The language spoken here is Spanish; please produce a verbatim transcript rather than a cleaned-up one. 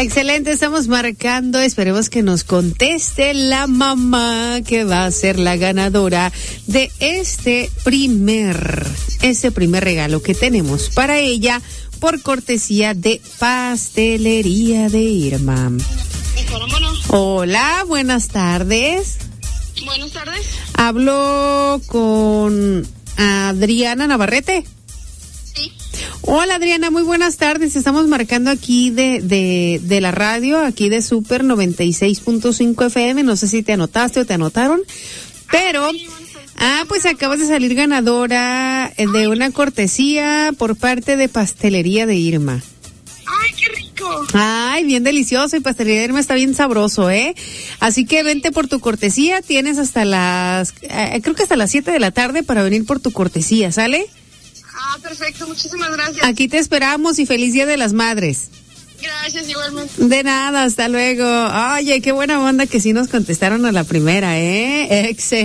Excelente, estamos marcando, esperemos que nos conteste la mamá que va a ser la ganadora de este primer, este primer regalo que tenemos para ella por cortesía de Pastelería de Irma. Hola, buenas tardes. Buenas tardes. Hablo con Adriana Navarrete. Sí. Hola Adriana, muy buenas tardes. Estamos marcando aquí de, de, de la radio, aquí de Super noventa y seis punto cinco F M. No sé si te anotaste o te anotaron, pero ah, pues acabas de salir ganadora de una cortesía por parte de Pastelería de Irma. ¡Ay, qué rico! Ay, bien delicioso, y Pastelería de Irma está bien sabroso, ¿eh? Así que vente por tu cortesía, tienes hasta las, eh, creo que hasta las siete de la tarde para venir por tu cortesía, ¿sale? Ah, perfecto, muchísimas gracias. Aquí te esperamos y feliz Día de las Madres. Gracias, igualmente. De nada, hasta luego. Oye, qué buena onda que sí nos contestaron a la primera, ¿eh? Excelente.